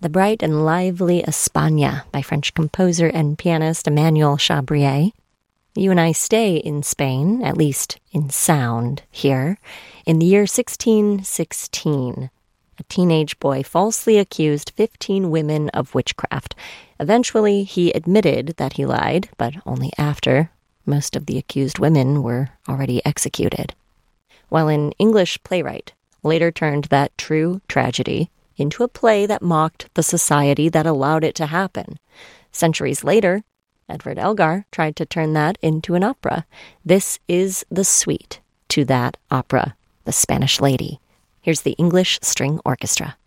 The Bright and Lively España by French composer and pianist Emmanuel Chabrier. You and I stay in Spain, at least in sound here, in the year 1616. A teenage boy falsely accused 15 women of witchcraft. Eventually, he admitted that he lied, but only after most of the accused women were already executed. While an English playwright later turned that true tragedy into a play that mocked the society that allowed it to happen. Centuries later, Edward Elgar tried to turn that into an opera. This is the suite to that opera, The Spanish Lady. Here's the English String Orchestra.